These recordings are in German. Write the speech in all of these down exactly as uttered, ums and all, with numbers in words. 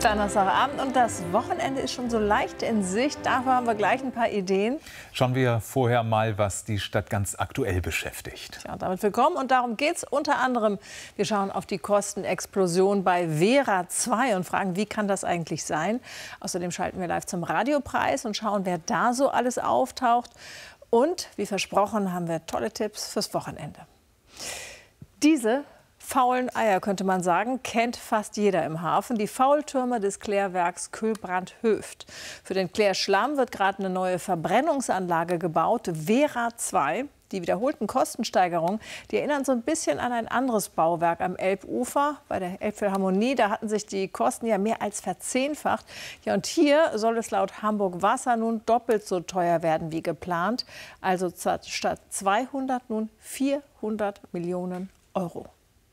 Donnerstagabend und das Wochenende ist schon so leicht in Sicht. Dafür haben wir gleich ein paar Ideen. Schauen wir vorher mal, was die Stadt ganz aktuell beschäftigt. Ja, damit willkommen und darum geht es unter anderem. Wir schauen auf die Kostenexplosion bei Vera zwei und fragen, wie kann das eigentlich sein? Außerdem schalten wir live zum Radiopreis und schauen, wer da so alles auftaucht. Und wie versprochen haben wir tolle Tipps fürs Wochenende. Diese faulen Eier, könnte man sagen, kennt fast jeder im Hafen. Die Faultürme des Klärwerks Kühlbrand-Höft. Für den Klärschlamm wird gerade eine neue Verbrennungsanlage gebaut, Vera zwei. Die wiederholten Kostensteigerungen, die erinnern so ein bisschen an ein anderes Bauwerk am Elbufer. Bei der Elbphilharmonie, da hatten sich die Kosten ja mehr als verzehnfacht. Ja, und hier soll es laut Hamburg Wasser nun doppelt so teuer werden wie geplant. Also statt zweihundert nun vierhundert Millionen Euro.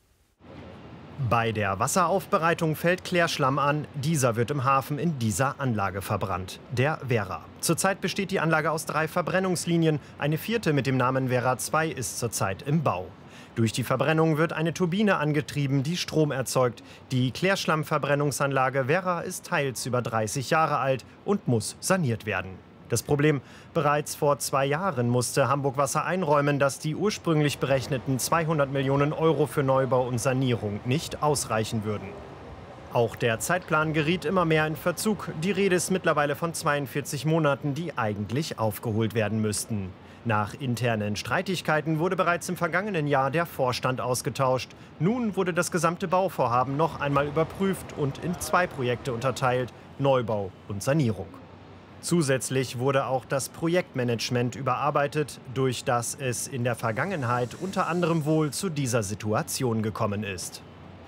Bei der Wasseraufbereitung fällt Klärschlamm an. Dieser wird im Hafen in dieser Anlage verbrannt, der Vera. Zurzeit besteht die Anlage aus drei Verbrennungslinien. Eine vierte mit dem Namen Vera zwei ist zurzeit im Bau. Durch die Verbrennung wird eine Turbine angetrieben, die Strom erzeugt. Die Klärschlammverbrennungsanlage Vera ist teils über dreißig Jahre alt und muss saniert werden. Das Problem: Bereits vor zwei Jahren musste Hamburg Wasser einräumen, dass die ursprünglich berechneten zweihundert Millionen Euro für Neubau und Sanierung nicht ausreichen würden. Auch der Zeitplan geriet immer mehr in Verzug. Die Rede ist mittlerweile von zweiundvierzig Monaten, die eigentlich aufgeholt werden müssten. Nach internen Streitigkeiten wurde bereits im vergangenen Jahr der Vorstand ausgetauscht. Nun wurde das gesamte Bauvorhaben noch einmal überprüft und in zwei Projekte unterteilt: Neubau und Sanierung. Zusätzlich wurde auch das Projektmanagement überarbeitet, durch das es in der Vergangenheit unter anderem wohl zu dieser Situation gekommen ist.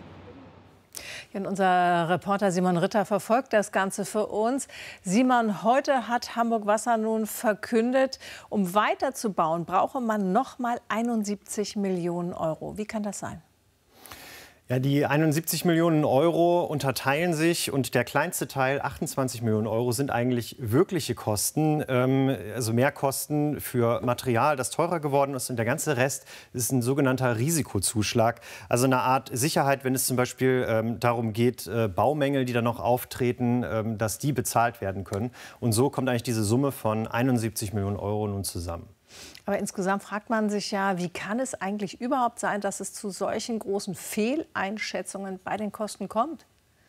Und unser Reporter Simon Ritter verfolgt das Ganze für uns. Simon, heute hat Hamburg Wasser nun verkündet, um weiterzubauen, brauche man noch mal einundsiebzig Millionen Euro. Wie kann das sein? Ja, die einundsiebzig Millionen Euro unterteilen sich, und der kleinste Teil, achtundzwanzig Millionen Euro, sind eigentlich wirkliche Kosten, ähm, also Mehrkosten für Material, das teurer geworden ist, und der ganze Rest ist ein sogenannter Risikozuschlag, also eine Art Sicherheit, wenn es zum Beispiel ähm, darum geht, äh, Baumängel, die dann noch auftreten, ähm, dass die bezahlt werden können. Und so kommt eigentlich diese Summe von einundsiebzig Millionen Euro nun zusammen. Aber insgesamt fragt man sich ja, wie kann es eigentlich überhaupt sein, dass es zu solchen großen Fehleinschätzungen bei den Kosten kommt?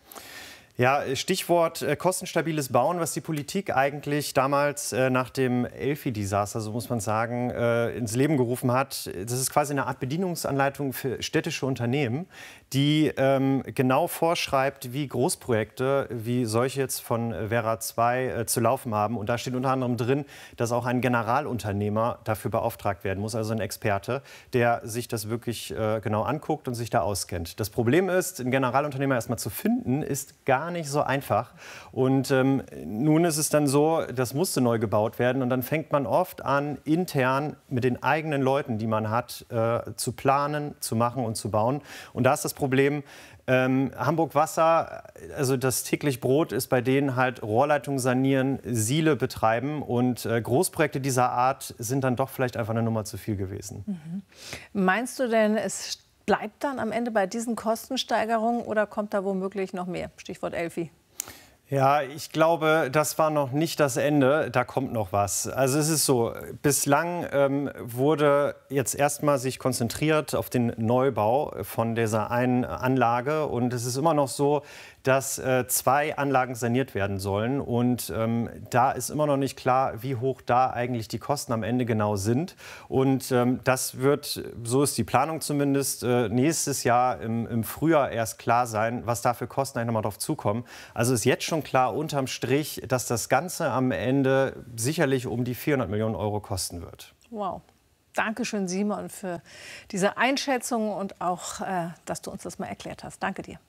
Ja, Stichwort äh, kostenstabiles Bauen, was die Politik eigentlich damals äh, nach dem Elfi-Desaster, so muss man sagen, äh, ins Leben gerufen hat. Das ist quasi eine Art Bedienungsanleitung für städtische Unternehmen, die ähm, genau vorschreibt, wie Großprojekte wie solche jetzt von Vera zwei äh, zu laufen haben. Und da steht unter anderem drin, dass auch ein Generalunternehmer dafür beauftragt werden muss, also ein Experte, der sich das wirklich äh, genau anguckt und sich da auskennt. Das Problem ist, einen Generalunternehmer erstmal zu finden, ist gar nicht so einfach. Und ähm, nun ist es dann so, das musste neu gebaut werden. Und dann fängt man oft an, intern mit den eigenen Leuten, die man hat, äh, zu planen, zu machen und zu bauen. Und da ist das Problem, ähm, Hamburg Wasser, also das täglich Brot ist bei denen halt Rohrleitungen sanieren, Siele betreiben. Und äh, Großprojekte dieser Art sind dann doch vielleicht einfach eine Nummer zu viel gewesen. Mhm. Meinst du denn, es bleibt dann am Ende bei diesen Kostensteigerungen oder kommt da womöglich noch mehr? Stichwort Elfi. Ja, ich glaube, das war noch nicht das Ende. Da kommt noch was. Also es ist so, bislang ähm, wurde jetzt erstmal sich konzentriert auf den Neubau von dieser einen Anlage. Und es ist immer noch so, dass äh, zwei Anlagen saniert werden sollen. Und ähm, da ist immer noch nicht klar, wie hoch da eigentlich die Kosten am Ende genau sind. Und ähm, das wird, so ist die Planung zumindest, äh, nächstes Jahr im, im Frühjahr erst klar sein, was da für Kosten eigentlich noch mal drauf zukommen. Also ist jetzt schon klar unterm Strich, dass das Ganze am Ende sicherlich um die vierhundert Millionen Euro kosten wird. Wow. Dankeschön, Simon, für diese Einschätzung und auch, äh, dass du uns das mal erklärt hast. Danke dir.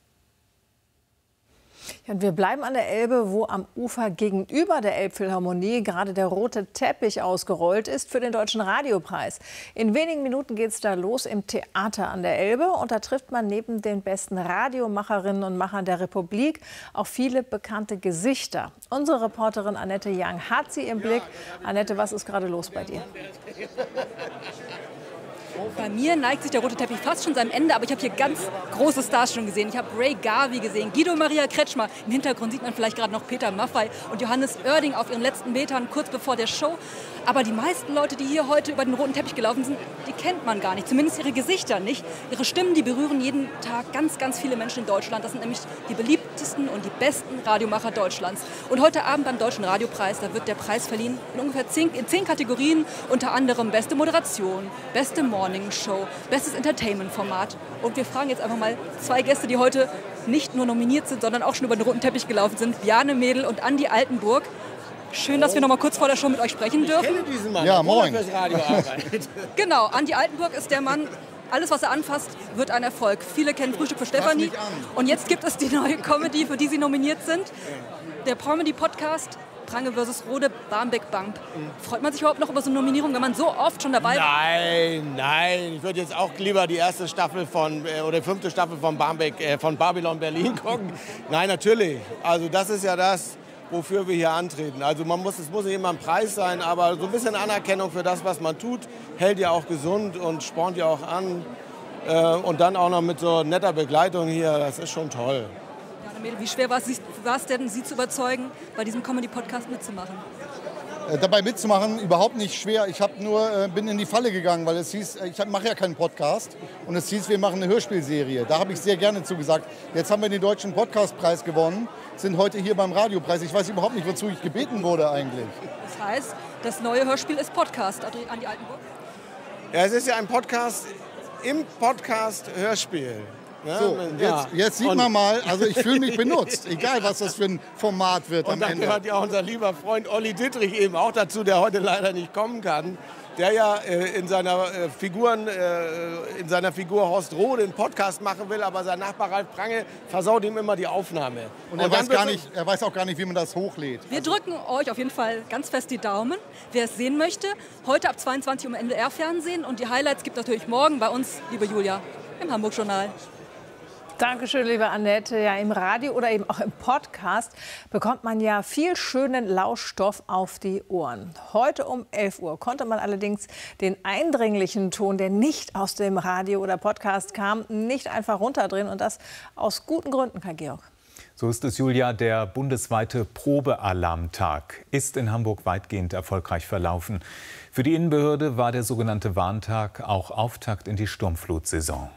Ja, und wir bleiben an der Elbe, wo am Ufer gegenüber der Elbphilharmonie gerade der rote Teppich ausgerollt ist für den Deutschen Radiopreis. In wenigen Minuten geht es da los im Theater an der Elbe. Und da trifft man neben den besten Radiomacherinnen und Machern der Republik auch viele bekannte Gesichter. Unsere Reporterin Annette Young hat sie im Blick. Annette, was ist gerade los bei dir? Bei mir neigt sich der rote Teppich fast schon seinem Ende, aber ich habe hier ganz große Stars schon gesehen. Ich habe Ray Garvey gesehen, Guido Maria Kretschmer. Im Hintergrund sieht man vielleicht gerade noch Peter Maffay und Johannes Oerding auf ihren letzten Metern kurz bevor der Show. Aber die meisten Leute, die hier heute über den roten Teppich gelaufen sind, die kennt man gar nicht. Zumindest ihre Gesichter nicht. Ihre Stimmen, die berühren jeden Tag ganz, ganz viele Menschen in Deutschland. Das sind nämlich die beliebtesten und die besten Radiomacher Deutschlands. Und heute Abend beim Deutschen Radiopreis, da wird der Preis verliehen in ungefähr zehn, in zehn Kategorien. Unter anderem beste Moderation, beste Morning-Show, bestes Entertainment-Format. Und wir fragen jetzt einfach mal zwei Gäste, die heute nicht nur nominiert sind, sondern auch schon über den roten Teppich gelaufen sind. Bjarne Mädel und Andi Altenburg. Schön, dass wir noch mal kurz vor der Show mit euch sprechen dürfen. Ich kenne diesen Mann, ja, moin. fürs Radio arbeitet. Genau, Andi Altenburg ist der Mann, alles was er anfasst, wird ein Erfolg. Viele kennen Frühstück für Stefanie. Und jetzt gibt es die neue Comedy, für die sie nominiert sind. Der Comedy-Podcast Prange versus Rode, Barmbek Bump. Freut man sich überhaupt noch über so eine Nominierung, wenn man so oft schon dabei war? Nein, nein. Ich würde jetzt auch lieber die erste Staffel von, äh, oder die fünfte Staffel von Barmbek, äh, von Babylon Berlin gucken. Nein, natürlich. Also das ist ja das, wofür wir hier antreten. Also man muss, es muss nicht immer ein Preis sein, aber so ein bisschen Anerkennung für das, was man tut, hält ja auch gesund und spornt ja auch an. Äh, und dann auch noch mit so netter Begleitung hier, das ist schon toll. Wie schwer war es denn, Sie zu überzeugen, bei diesem Comedy-Podcast mitzumachen? Äh, dabei mitzumachen, überhaupt nicht schwer. Ich hab nur, äh, bin in die Falle gegangen, weil es hieß, ich mache ja keinen Podcast. Und es hieß, wir machen eine Hörspielserie. Da habe ich sehr gerne zugesagt. Jetzt haben wir den Deutschen Podcastpreis gewonnen, sind heute hier beim Radiopreis. Ich weiß überhaupt nicht, wozu ich gebeten wurde eigentlich. Das heißt, das neue Hörspiel ist Podcast, Andi Altenburg? Ja, es ist ja ein Podcast im Podcast Hörspiel. Ja, so, ja. jetzt, jetzt sieht und man mal, also ich fühle mich benutzt, egal was das für ein Format wird und am dann Ende. gehört ja auch unser lieber Freund Olli Dittrich eben auch dazu, der heute leider nicht kommen kann, der ja äh, in, seiner, äh, Figuren, äh, in seiner Figur Horst Rode einen Podcast machen will, aber sein Nachbar Ralf Prange versaut ihm immer die Aufnahme. Und er, und weiß gar nicht, er weiß auch gar nicht, wie man das hochlädt. Wir also drücken euch auf jeden Fall ganz fest die Daumen, wer es sehen möchte. Heute ab zweiundzwanzig Uhr im N D R-Fernsehen und die Highlights gibt es natürlich morgen bei uns, liebe Julia, im Hamburg-Journal. Dankeschön, liebe Annette. Ja, im Radio oder eben auch im Podcast bekommt man ja viel schönen Lauschstoff auf die Ohren. Heute um elf Uhr konnte man allerdings den eindringlichen Ton, der nicht aus dem Radio oder Podcast kam, nicht einfach runterdrehen. Und das aus guten Gründen, Kai-Georg. So ist es, Julia. Der bundesweite Probealarmtag ist in Hamburg weitgehend erfolgreich verlaufen. Für die Innenbehörde war der sogenannte Warntag auch Auftakt in die Sturmflutsaison.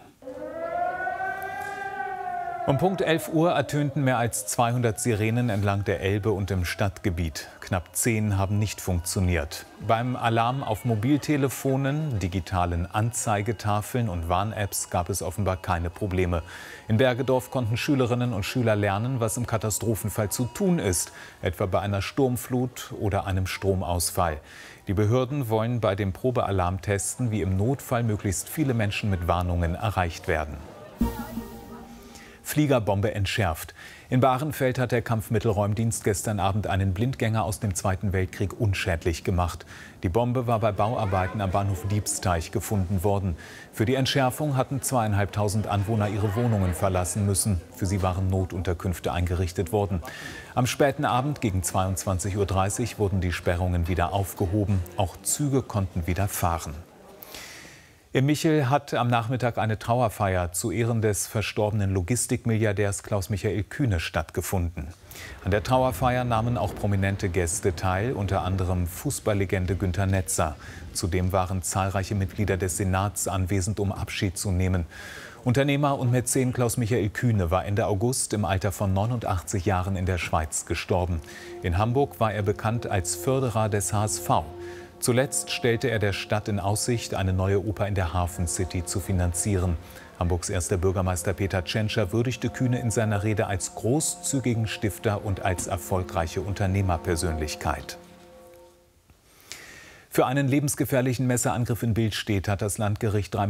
Um Punkt elf Uhr ertönten mehr als zweihundert Sirenen entlang der Elbe und im Stadtgebiet. Knapp zehn haben nicht funktioniert. Beim Alarm auf Mobiltelefonen, digitalen Anzeigetafeln und Warn-Apps gab es offenbar keine Probleme. In Bergedorf konnten Schülerinnen und Schüler lernen, was im Katastrophenfall zu tun ist, etwa bei einer Sturmflut oder einem Stromausfall. Die Behörden wollen bei dem Probealarm testen, wie im Notfall möglichst viele Menschen mit Warnungen erreicht werden. Fliegerbombe entschärft. In Bahrenfeld hat der Kampfmittelräumdienst gestern Abend einen Blindgänger aus dem Zweiten Weltkrieg unschädlich gemacht. Die Bombe war bei Bauarbeiten am Bahnhof Diebsteich gefunden worden. Für die Entschärfung hatten zweieinhalbtausend Anwohner ihre Wohnungen verlassen müssen. Für sie waren Notunterkünfte eingerichtet worden. Am späten Abend gegen zweiundzwanzig Uhr dreißig wurden die Sperrungen wieder aufgehoben. Auch Züge konnten wieder fahren. In Michel hat am Nachmittag eine Trauerfeier zu Ehren des verstorbenen Logistikmilliardärs Klaus-Michael Kühne stattgefunden. An der Trauerfeier nahmen auch prominente Gäste teil, unter anderem Fußballlegende Günter Netzer. Zudem waren zahlreiche Mitglieder des Senats anwesend, um Abschied zu nehmen. Unternehmer und Mäzen Klaus-Michael Kühne war Ende August im Alter von neunundachtzig Jahren in der Schweiz gestorben. In Hamburg war er bekannt als Förderer des H S V. Zuletzt stellte er der Stadt in Aussicht, eine neue Oper in der Hafen City zu finanzieren. Hamburgs erster Bürgermeister Peter Tschentscher würdigte Kühne in seiner Rede als großzügigen Stifter und als erfolgreiche Unternehmerpersönlichkeit. Für einen lebensgefährlichen Messerangriff in Billstedt hat das Landgericht drei